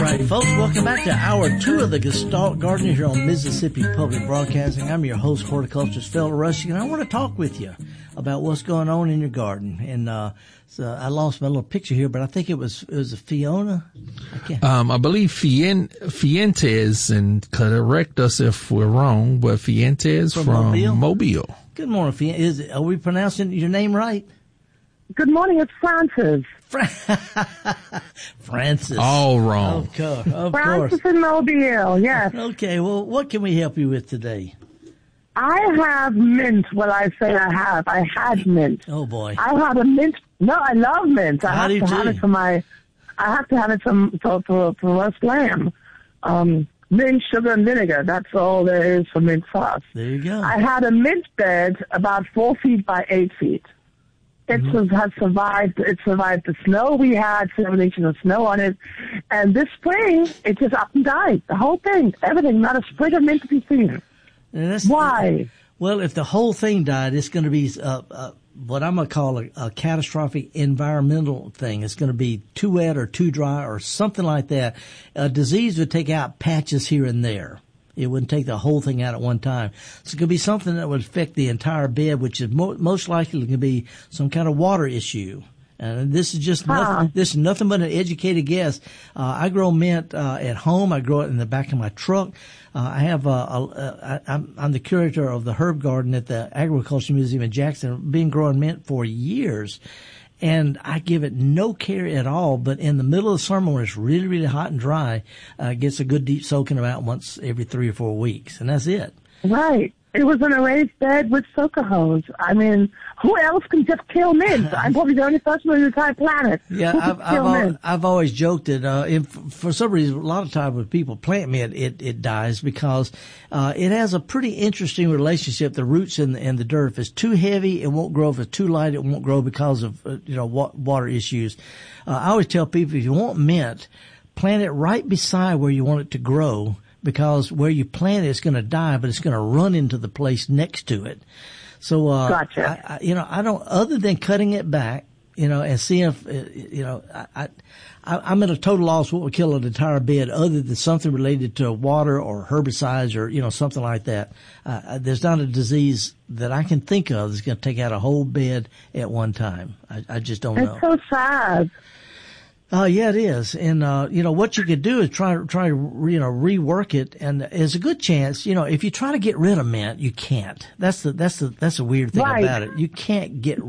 right, folks, welcome back to Hour 2 of the Gestalt Gardener here on Mississippi Public Broadcasting. I'm your host, horticulturist Phil Rushing, and I want to talk with you about what's going on in your garden. And so I lost my little picture here, but I think it was a Fiona. I believe Fuentes, and correct us if we're wrong, but Fuentes from Mobile. Good morning, Fuentes. Are we pronouncing your name right? Good morning, it's Francis. Francis. All wrong. Of course. Francis in Mobile, yes. Okay, well, what can we help you with today? I have mint. Well, I say I have. I had mint. Oh, boy. I had a mint. No, I love mint. I have to have it for roast lamb. Mint, sugar, and vinegar. That's all there is for mint sauce. There you go. I had a mint bed about 4 feet by 8 feet. It has survived. It survived the snow we had, 7 inches of snow on it. And this spring, it just up and died. The whole thing, everything, not a sprig of mint to be seen. Why? Well, if the whole thing died, it's going to be what I'm going to call a catastrophic environmental thing. It's going to be too wet or too dry or something like that. A disease would take out patches here and there. It wouldn't take the whole thing out at one time. So it could be something that would affect the entire bed, which is most likely going to be some kind of water issue. And this is just nothing but an educated guess. I grow mint at home. I grow it in the back of my truck. I have I'm the curator of the herb garden at the Agriculture Museum in Jackson. Been growing mint for years. And I give it no care at all, but in the middle of the summer when it's really, really hot and dry, it gets a good deep soaking about once every 3 or 4 weeks, and that's it. Right. It was an raised bed with soaker hose. I mean, who else can just kill mint? I'm probably the only person on the entire planet. Yeah, I've always joked that for some reason, a lot of times when people plant mint, it dies because it has a pretty interesting relationship. The roots in the dirt. If it's too heavy, it won't grow. If it's too light, it won't grow because of water issues. I always tell people if you want mint, plant it right beside where you want it to grow. Because where you plant it, it's going to die, but it's going to run into the place next to it. So, gotcha. I don't, other than cutting it back, and seeing if, I'm at a total loss what would kill an entire bed other than something related to water or herbicides or, something like that. There's not a disease that I can think of that's going to take out a whole bed at one time. I just don't know. It's so sad. Yeah, it is. And, what you could do is try to, rework it. And there's a good chance, if you try to get rid of mint, you can't. That's the weird thing about it. You can't get